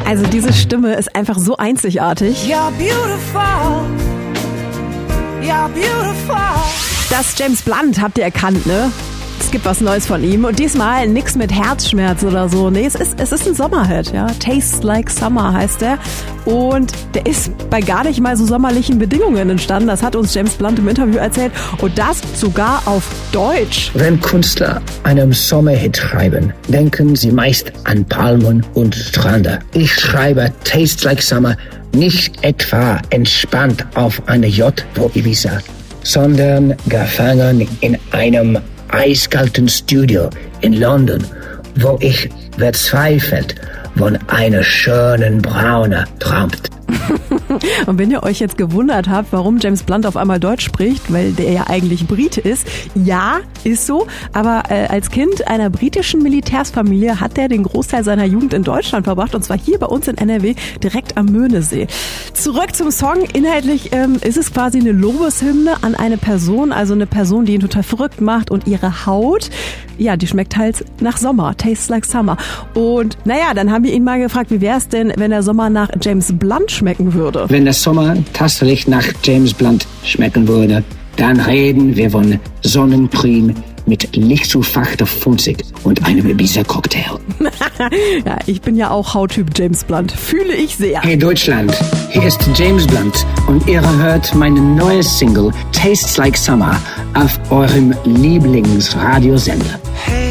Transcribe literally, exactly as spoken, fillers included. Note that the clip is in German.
Also diese Stimme ist einfach so einzigartig. You're beautiful. You're beautiful. Das James Blunt habt ihr erkannt, ne? Es gibt was Neues von ihm und diesmal nix mit Herzschmerz oder so. Nee, es ist, es ist ein Sommerhit, ja. Tastes Like Summer heißt der. Und der ist bei gar nicht mal so sommerlichen Bedingungen entstanden. Das hat uns James Blunt im Interview erzählt. Und das sogar auf Deutsch. Wenn Künstler einen Sommerhit schreiben, denken sie meist an Palmen und Strände. Ich schreibe Tastes Like Summer nicht etwa entspannt auf einer Yacht vor Ibiza, sondern gefangen in einem eiskalten Studio in London, wo ich verzweifelt von einer schönen Braune träumt. Und wenn ihr euch jetzt gewundert habt, warum James Blunt auf einmal Deutsch spricht, weil der ja eigentlich Brite ist, ja, ist so, aber äh, als Kind einer britischen Militärsfamilie hat der den Großteil seiner Jugend in Deutschland verbracht, und zwar hier bei uns in N R W, direkt am Möhnesee. Zurück zum Song. Inhaltlich ähm, ist es quasi eine Lobeshymne an eine Person, also eine Person, die ihn total verrückt macht, und ihre Haut, ja, die schmeckt halt nach Sommer, tastes like summer. Und naja, dann haben wir ihn mal gefragt, wie wäre es denn, wenn der Sommer nach James Blunt schmecken würde? Wenn der Sommer tatsächlich nach James Blunt schmecken würde, dann reden wir von Sonnencreme mit lichtzufachter Funzig und einem Ibiza-Cocktail. Ja, ich bin ja auch Hauttyp James Blunt. Fühle ich sehr. Hey Deutschland, hier ist James Blunt und ihr hört meine neue Single Tastes Like Summer auf eurem Lieblingsradiosender. Hey.